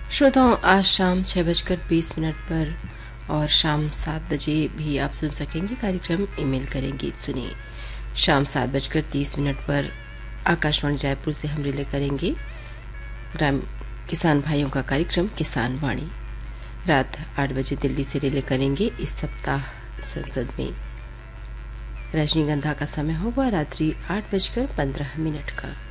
श्रोताओं, आज शाम 6:20 पर और शाम 7 बजे भी आप सुन सकेंगे कार्यक्रम ईमेल करें गीत सुनिए। शाम 7:30 पर आकाशवाणी रायपुर से हम रिले करेंगे ग्राम किसान भाइयों का कार्यक्रम किसान वाणी। रात 8 बजे दिल्ली से रिले करेंगे इस सप्ताह संसद में। रजनीगंधा का समय होगा रात्रि 8:15 का।